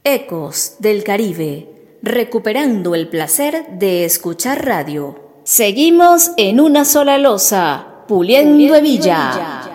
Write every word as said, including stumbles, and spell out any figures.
Ecos del Caribe, recuperando el placer de escuchar radio. Seguimos en una sola loza, puliendo hebilla.